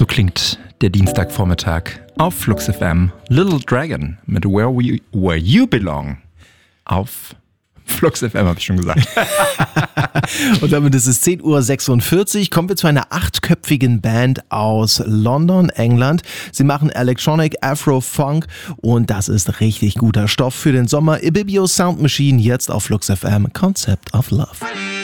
So klingt der Dienstagvormittag auf Flux FM. Little Dragon mit Where You Belong auf Flux FM, habe ich schon gesagt. Und damit ist es 10:46 Uhr. Kommen wir zu einer 8-köpfigen Band aus London, England. Sie machen Electronic Afro-Funk und das ist richtig guter Stoff für den Sommer. Ibibio Sound Machine jetzt auf Flux FM. Concept of Love.